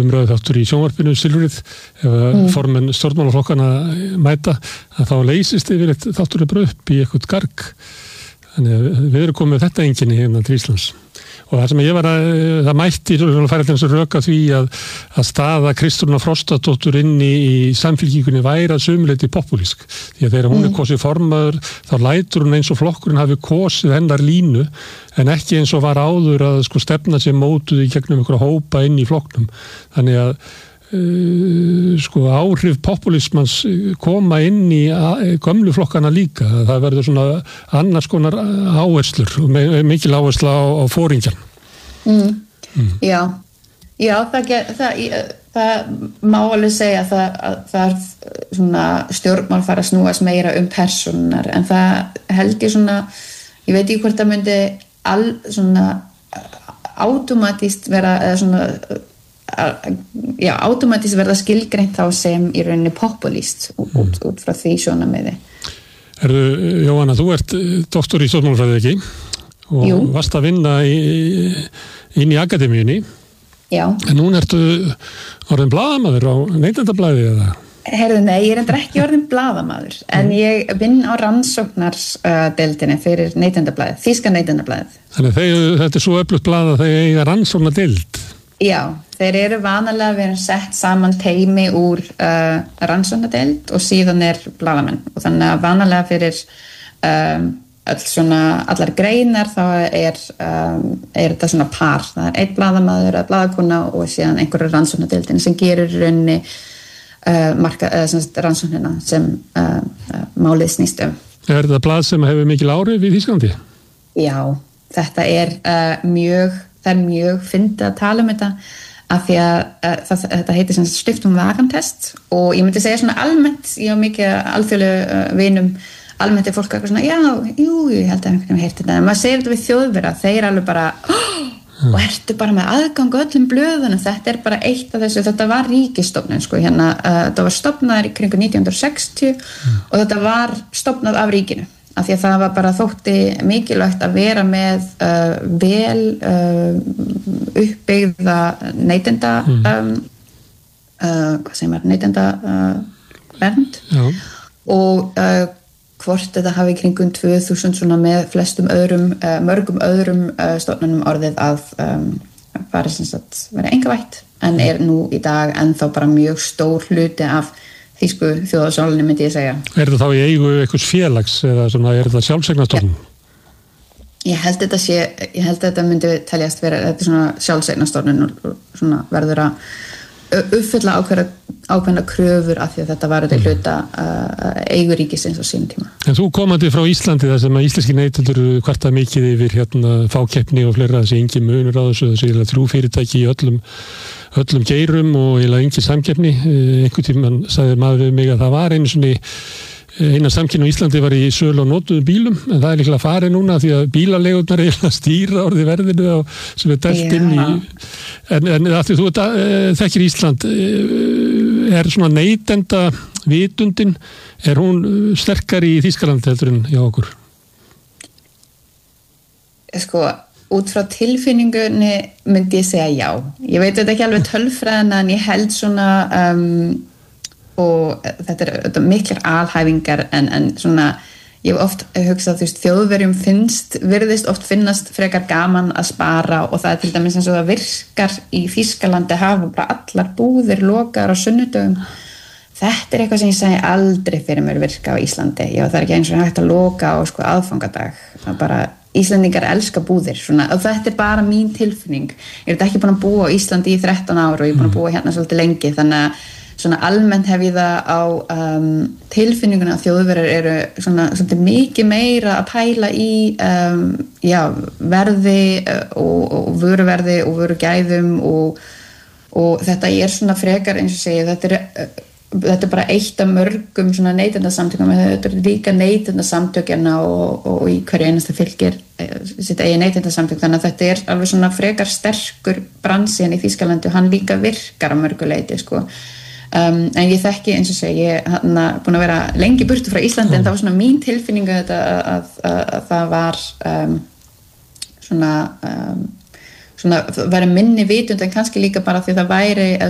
umræðuþáttur í sjónvarpinu Silfrið, ef formenn stjórnmálaflokkana mæta, að þá leysist yfirleitt þátturinn bara upp í eitthvað garg. Þannig að við erum komið þetta einkenni hérna til Íslands. Og það sem ég var það mætti færa til þess að röka því að staða Kristrúnar Frostadóttur inni í samfylkingunni væri að sumuleyti popúlísk. Því að þegar hún kosið formaður, þá lætur hún eins og flokkurinn hafi kosið hennar línu, en ekki eins og var áður að stefna sem mótuð í gegnum einhverja hópa inn í flokknum. Þannig að áhrif popúlismans koma inn í gömlu flokkana líka. Það verður svona annars konar áherslur og mikil áhersla á foringjan. Já, það má alveg segja að það svona stjórnmál fara að snúast meira personar, en það held ég svona, ég veit ekki hvort það myndi svona automatist vera eða svona automatist verða skilgreint þá sem í rauninni populist út frá því sjónarmiði. Jóhanna, þú ert doktor í stjórnmálafræði, ekki? Og varst að vinna inn í akademíunni. Já. En núna ertu orðin blaðamaður á Neytendablaði eða? Nei, ég er ekki orðin blaðamaður, en ég vinn á rannsóknardeildinni fyrir Neytendablaðið, þýska Neytendablaðið. Þannig þetta er svo öflugt blað að þeir eiga rannsóknardeild. Já, þeir eru vanalega verið sett saman teymi úr rannsóknardeild og síðan blaðamenn, og þannig að vanalega fyrir allar greinar þá er þetta svona par, það er einn blaðamaður eða blaðakona og síðan einhverju rannsóknardeildin sem gerir í rauninni rannsóknina sem málið snýst um. Er þetta blað sem hefur mikil áhrif í Þýskalandi? Já, þetta er mjög fyndið að tala um þetta af því að þetta heitir sem Stiftung Warentest, og ég myndi segja svona almennt, ég á mikið alþjóðlegu vinum, almennt er fólk eitthvað svona, ég held að einhvern veginn heyrti þetta, en maður segir þetta við Þjóðverja, þeir alveg bara og ertu bara með aðgang öllum blöðunum, þetta er bara eitt af þessu, þetta var ríkisstofnun þetta var stofnað í kringu 1960 og þetta var stofnað af ríkinu, af því að það var bara þótti mikilvægt að vera með vel uppbyggða neytenda neytenda vernd og hvort þetta hafi kringum 2000 svona með flestum mörgum öðrum stofnunum orðið að vera einkavætt, en er nú í dag ennþá bara mjög stór hluti af þýsku þjóðarsálunni, myndi ég segja. Er þetta þá í eigu einhvers félags eða svona, er þetta sjálfseignarstofnun? Ég held þetta myndi teljast vera, þetta er svona sjálfseignarstofnun og svona verður að uppfylla ákveðna kröfur af því að þetta var þetta hluta eigu ríkisins á sínum tíma. En þú komandi frá Íslandi þar sem að íslenski neytendur kvarta mikið yfir fákeppni og fleira, þessi engin munur á þessi 3 fyrirtæki í öllum geirum og engin samkeppni. Einhvern tímann sagði maður við mig að það var eina samkeppni á Íslandi var í sölu á notuðum bílum, en það er líklega farið núna því að bílaleigurnar eiginlega stýra orðið verðinu sem dælt inn í en að því þú þekkir Ísland, er svona neytenda vitundin, er hún sterkari í Þýskalandi heldur en hjá okkur? Út frá tilfinningunni myndi ég segja já. Ég veit þetta ekki alveg tölfræðina, en ég held svona og þetta er miklar alhæfingar, en svona ég hef oft hugsað, Þjóðverjum virðist oft finnast frekar gaman að spara, og það er til dæmis eins og það virkar í Þýskalandi hafa bara allar búðir lokaðar á sunnudögum. Þetta er eitthvað sem ég segi aldrei fyrir mér virka á Íslandi. Það er ekki eins og hægt að loka á aðfangadag. Það er bara, Íslendingar elska búðir svona, og þetta er bara mín tilfinning. Ég er ekki búin að búa á Íslandi í 13 ár og ég er búin að búa hérna svolítið lengi, þannig að svona almennt hef ég það á tilfinninguna að Þjóðverjar eru svona svolítið mikið meira að pæla í verði og vöruverði og vörugæðum og þetta er svona frekar, eins og segi, þetta er bara eitt af mörgum svona neytendasamtökum, þetta er líka neytendasamtökina og í hverju einasta fylgir sitt eigin neytendasamtök, þannig að þetta er alveg svona frekar sterkur bransi en í Þýskalandi og hann líka virkar að mörgu leyti, en ég þekki, eins og segi, ég hef búin að vera lengi burtu frá Íslandi, en það var svona mín tilfinning að það var svona væri minni vitund, en kannski líka bara því það væri